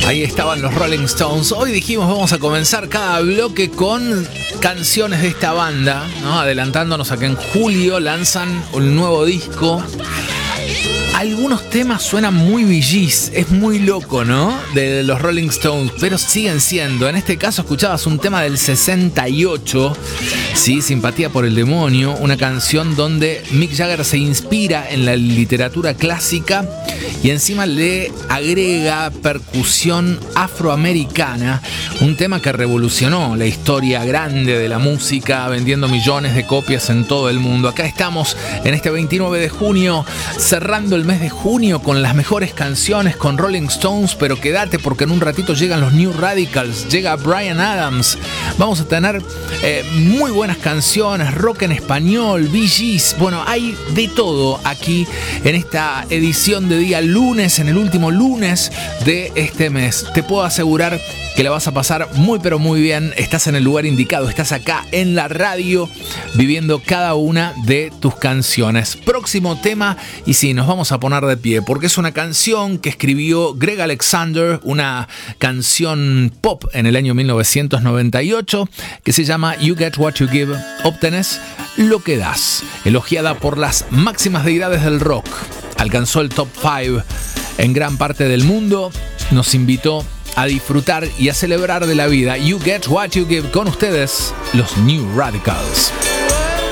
Ahí estaban los Rolling Stones. Hoy dijimos vamos a comenzar cada bloque con canciones de esta banda, ¿no? Adelantándonos a que en julio lanzan un nuevo disco. Algunos temas suenan muy Bee Gees, es muy loco, ¿no? De los Rolling Stones, pero siguen siendo. En este caso escuchabas un tema del 68, ¿sí? Simpatía por el demonio, una canción donde Mick Jagger se inspira en la literatura clásica y encima le agrega percusión afroamericana, un tema que revolucionó la historia grande de la música, vendiendo millones de copias en todo el mundo. Acá estamos en este 29 de junio, cerrando el mes de junio con las mejores canciones, con Rolling Stones, pero quédate porque en un ratito llegan los New Radicals, llega Bryan Adams, vamos a tener muy buenas canciones, rock en español, Bee Gees, bueno, hay de todo aquí en esta edición de día lunes, en el último lunes de este mes. Te puedo asegurar que la vas a pasar muy pero muy bien, estás en el lugar indicado, estás acá en la radio viviendo cada una de tus canciones. Próximo tema, y sí, nos vamos a poner de pie porque es una canción que escribió Greg Alexander, una canción pop en el año 1998 que se llama You Get What You Give, obtenés lo que das, elogiada por las máximas deidades del rock. Alcanzó el top 5 en gran parte del mundo, nos invitó a disfrutar y a celebrar de la vida. You Get What You Give, con ustedes, los New Radicals.